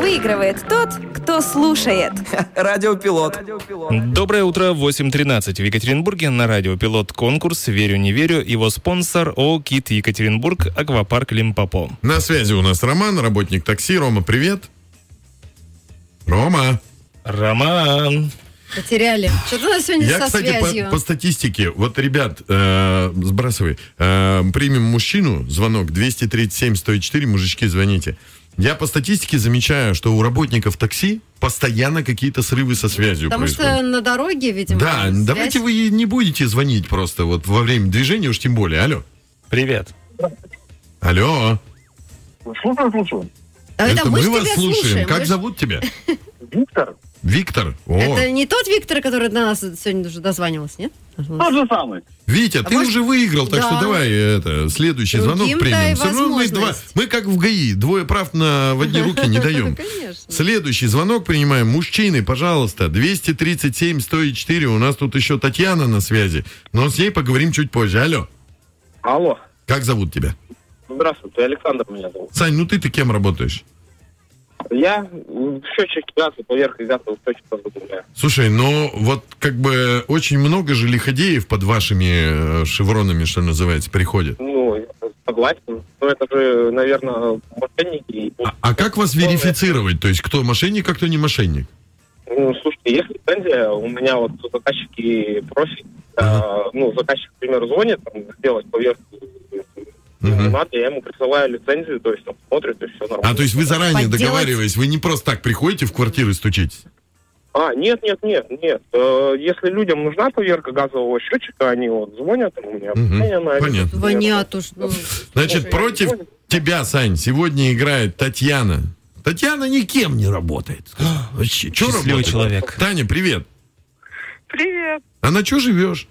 Выигрывает тот, кто слушает. Радиопилот. Доброе утро, 8:13 в Екатеринбурге. На радио «Пилот» конкурс «Верю, не верю». Его спонсор ООО «КИТ Екатеринбург», аквапарк «Лимпопо». На связи у нас Роман, работник такси. Рома, привет. Рома. Роман. Потеряли. Что-то у нас сегодня Я, со кстати, связью. по статистике, вот, ребят, сбрасывай, примем мужчину, звонок 237-104, мужички, звоните. Я по статистике замечаю, что у работников такси постоянно какие-то срывы со связью Потому происходят. что на дороге, видимо, Да, связь. давайте вы не будете звонить просто вот во время движения, уж тем более. Алло. Привет. Алло. Слушаю. А это мы вас тебя слушаем. Как Мы ж- зовут тебя? Виктор, Виктор. О. Это не тот Виктор, который до нас сегодня уже дозванивался, нет? тот же самый. Витя, ты может- уже выиграл, так Да. что давай следующий звонок Другим примем. дай Всё равно возможность. мы как в ГАИ, двое прав в одни руки не даем. Конечно. Следующий звонок принимаем. Мужчины, пожалуйста, 237-104. У нас тут еще Татьяна на связи, но с ней поговорим чуть позже. Алло, Алло. как зовут тебя? Здравствуйте, Александр меня зовут. Сань, ну ты кем работаешь? Я счетчик газа, поверх газового счетчика загружаю. Слушай, ну вот как бы очень много же лиходеев под вашими шевронами, что называется, приходят. Ну, я согласен. Но это же, наверное, мошенники. А как вас верифицировать? То есть кто мошенник, а кто не мошенник? Ну, слушайте, есть лицензия, у меня вот заказчики просят, заказчик, к примеру, звонит, там, сделать поверху, надо, я ему присылаю лицензию, то есть он смотрит, и все нормально. А то есть вы заранее Подделать? договариваетесь, вы не просто так приходите в квартиру и стучитесь? Нет. Если людям нужна поверка газового счетчика, они вот звонят, у меня Понятно. Звонят уж. Значит, против тебя, Сань, сегодня играет Татьяна. Татьяна никем не работает. Вообще, что Счастливый работает? человек. Таня, привет. Привет. А на что живешь?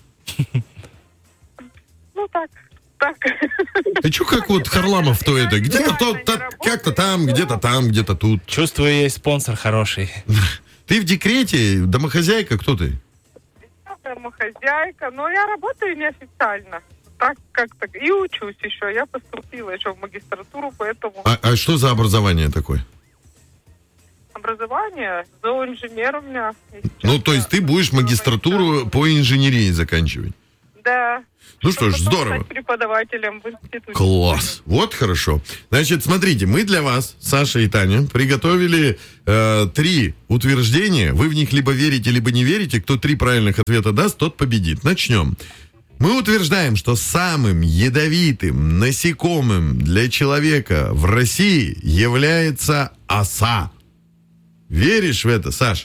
Ну так. Ты что как вот Харламов то это? Где-то как-то там, где-то тут. Чувствую, есть спонсор хороший. Ты в декрете, домохозяйка, кто ты? Я домохозяйка, но я работаю неофициально. Так как-то. И учусь еще. Я поступила еще в магистратуру, поэтому А что за образование такое? образование, зооинженер у меня. Ну, то есть ты будешь магистратуру по инженерии заканчивать? Да. Ну что ж, Потом здорово. стать преподавателем в институте. Класс. Вот хорошо. Значит, смотрите, мы для вас, Саша и Таня, приготовили 3 утверждения. Вы в них либо верите, либо не верите. Кто 3 правильных ответа даст, тот победит. Начнем. Мы утверждаем, что самым ядовитым насекомым для человека в России является оса. Веришь в это, Саш?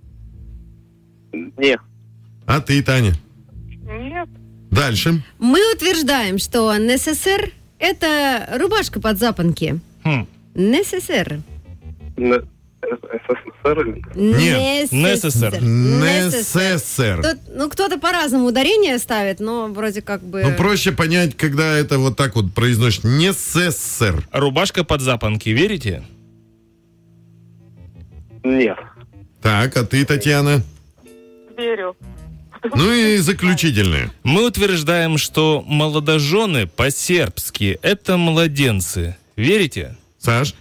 Нет. А ты, Таня? Нет. Дальше. Мы утверждаем, что НССР – это рубашка под запонки. НССР. СССР. Нет. НССР. НССР. Тут, кто-то по-разному ударение ставит, но вроде как бы... Ну, проще понять, когда это вот так вот произносишь. Не СССР. Рубашка под запонки, верите? Нет. Так, а ты, Татьяна? Верю. Ну и заключительное. Мы утверждаем, что молодожены по-сербски – это младенцы. Верите? Саш?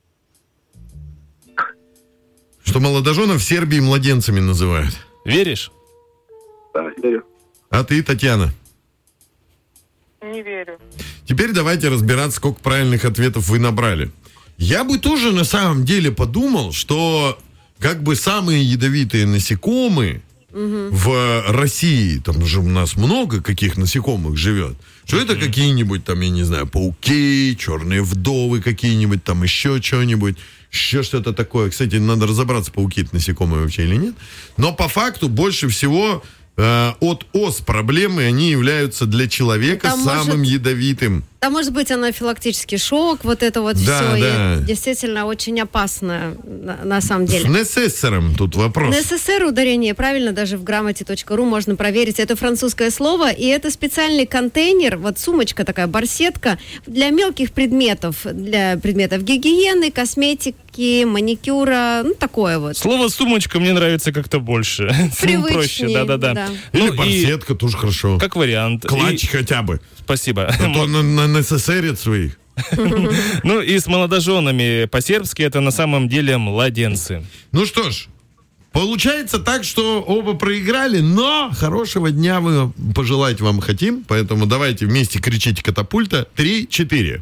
Что молодоженов в Сербии младенцами называют. Веришь? Да, верю. А ты, Татьяна? Не верю. Теперь давайте разбираться, сколько правильных ответов вы набрали. Я бы тоже на самом деле подумал, что как бы самые ядовитые насекомые в России, там же у нас много каких насекомых живет, что это какие-нибудь там, я не знаю, пауки, черные вдовы какие-нибудь, там еще что-нибудь, еще что-то такое. Кстати, надо разобраться, пауки это насекомые вообще или нет. Но по факту больше всего от ос проблемы, они являются для человека Там самым ядовитым. Там может быть анафилактический шок, вот это вот Да, все. да. И действительно очень опасно на самом деле. С НССРом тут вопрос. НССР ударение правильно, даже в грамоте.ру можно проверить. Это французское слово, и это специальный контейнер, вот сумочка такая, барсетка, для мелких предметов, для предметов гигиены, косметики, маникюра, ну такое вот. Слово «сумочка» мне нравится как-то больше. С ним проще, Привычнее, да-да-да. да. Или Ну и барсетка, тоже хорошо. как вариант. Клатч И- хотя бы. Спасибо. А то на НССР своих. Ну и с молодоженами по-сербски это на самом деле младенцы. Ну что ж, получается так, что оба проиграли, но хорошего дня мы пожелать вам хотим, поэтому давайте вместе кричите «Катапульта». 3-4.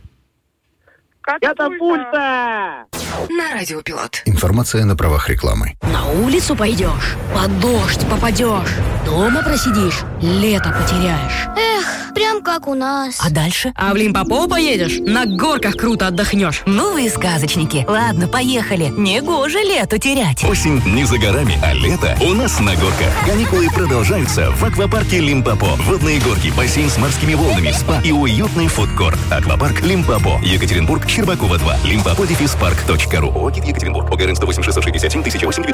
Катапульта! На Радио Пилот. Информация на правах рекламы. На улицу пойдешь, под дождь попадешь, дома просидишь, лето потеряешь. Эх, прям как у нас. А дальше? А в Лимпопо поедешь, на горках круто отдохнешь. Ну вы сказочники. Ладно, поехали. Негоже лето терять. Осень не за горами, а лето у нас на горках. Каникулы продолжаются в аквапарке Лимпопо. Водные горки, бассейн с морскими волнами, спа и уютный фудкорт. Аквапарк Лимпопо. Екатеринбург, Щербакова 2. Limpopo-парк.ру. ОГИ Екатеринбург. ОГРН 108 667 1008